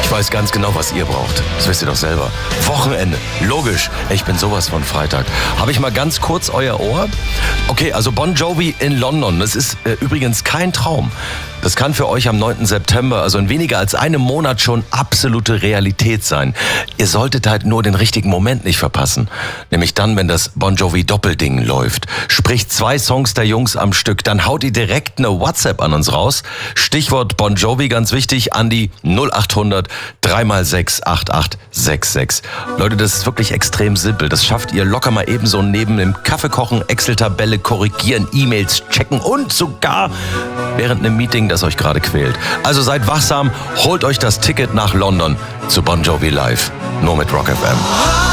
Ich weiß ganz genau, was ihr braucht. Das wisst ihr doch selber. Wochenende. Logisch. Ich bin sowas von Freitag. Habe ich mal ganz kurz euer Ohr? Okay, also Bon Jovi in London. Das ist übrigens kein Traum. Das kann für euch am 9. September, also in weniger als einem Monat, schon absolute Realität sein. Ihr solltet halt nur den richtigen Moment nicht verpassen. Nämlich dann, wenn das Bon Jovi Doppelding läuft. Sprich 2 Songs der Jungs am Stück. Dann haut ihr direkt eine WhatsApp an uns raus. Stichwort Bon Jovi, ganz wichtig, an die 0800 3x6 8866. Leute, das ist wirklich extrem simpel. Das schafft ihr locker mal ebenso neben dem Kaffeekochen, Excel-Tabelle korrigieren, E-Mails checken und sogar während einem Meeting, das euch gerade quält. Also seid wachsam, holt euch das Ticket nach London zu Bon Jovi Live. Nur mit Rock FM.